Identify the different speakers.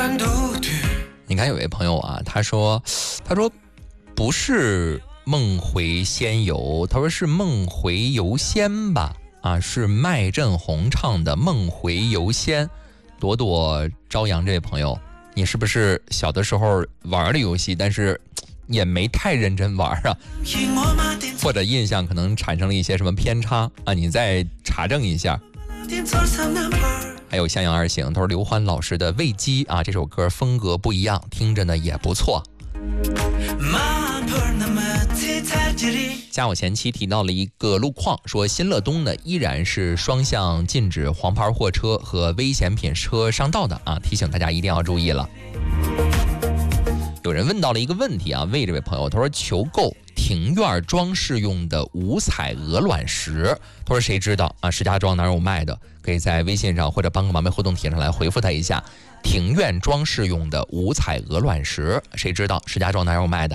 Speaker 1: 你看有位朋友啊，他说不是梦回仙游，他说是梦回游仙吧，啊，是麦振宏唱的《梦回游仙》。朵朵朝阳这位朋友，你是不是小的时候玩的游戏，但是也没太认真玩啊，或者印象可能产生了一些什么偏差啊？你再查证一下。还有向阳而行，他说刘欢老师的《喂鸡》啊，这首歌风格不一样，听着呢也不错。加我前期提到了一个路况，说新乐东呢依然是双向禁止黄牌货车和危险品车上道的啊，提醒大家一定要注意了。有人问到了一个问题啊，魏这位朋友，他说求购庭院装饰用的五彩鹅卵石，他说谁知道啊？石家庄哪有卖的？可以在微信上或者帮个忙，互动帖上来回复他一下。庭院装饰用的五彩鹅卵石，谁知道石家庄哪有卖的？